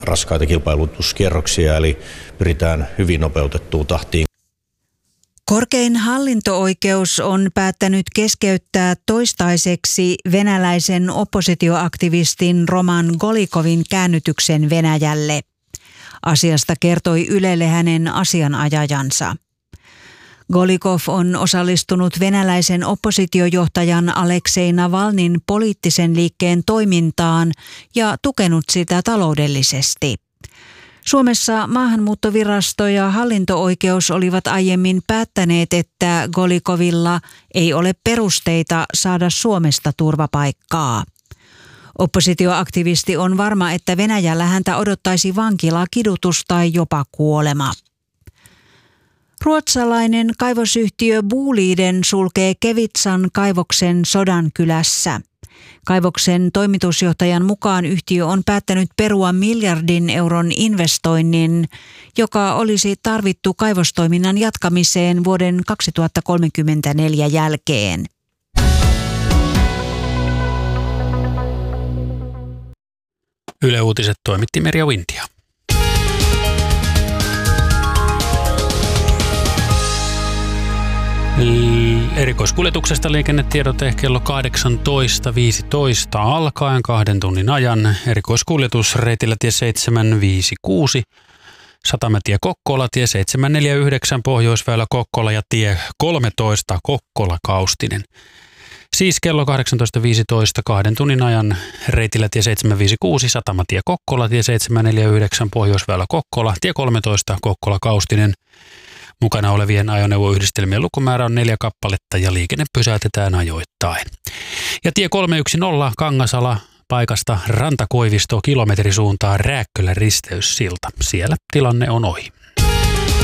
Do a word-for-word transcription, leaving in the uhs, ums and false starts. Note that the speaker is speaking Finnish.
raskaita kilpailutuskierroksia, eli pyritään hyvin nopeutettuun tahtiin. Korkein hallinto-oikeus on päättänyt keskeyttää toistaiseksi venäläisen oppositioaktivistin Roman Golikovin käännytyksen Venäjälle. Asiasta kertoi Ylelle hänen asianajajansa. Golikov on osallistunut venäläisen oppositiojohtajan Aleksei Navalnin poliittisen liikkeen toimintaan ja tukenut sitä taloudellisesti. Suomessa maahanmuuttovirasto ja hallinto-oikeus olivat aiemmin päättäneet, että Golikovilla ei ole perusteita saada Suomesta turvapaikkaa. Oppositioaktivisti on varma, että Venäjällä häntä odottaisi vankila, kidutus tai jopa kuolema. Ruotsalainen kaivosyhtiö Boliden sulkee Kevitsan kaivoksen Sodankylässä. Kaivoksen toimitusjohtajan mukaan yhtiö on päättänyt perua miljardin euron investoinnin, joka olisi tarvittu kaivostoiminnan jatkamiseen vuoden kaksituhattakolmekymmentäneljä jälkeen. Yle Uutiset toimitti Merja Wintia. Erikoiskuljetuksesta liikennetiedote kello kahdeksantoista viisitoista alkaen kahden tunnin ajan. Erikoiskuljetus reitillä tie seitsemänsataaviisikymmentäkuusi, Satamatie Kokkola, tie seitsemänsataaneljäkymmentäyhdeksän Pohjoisväylä Kokkola ja tie kolmetoista Kokkola Kaustinen. Siis kello kahdeksantoista viisitoista kahden tunnin ajan reitillä tie seitsemänsataaviisikymmentäkuusi, Satamatie Kokkola, tie seitsemänsataaneljäkymmentäyhdeksän Pohjoisväylä Kokkola, tie kolmetoista Kokkola Kaustinen. Mukana olevien ajoneuvoyhdistelmien lukumäärä on neljä kappaletta ja liikenne pysäytetään ajoittain. Ja tie kolmesataakymmenen Kangasala paikasta Rantakoivisto kilometrisuuntaan Rääkkölän risteyssilta. Siellä tilanne on ohi.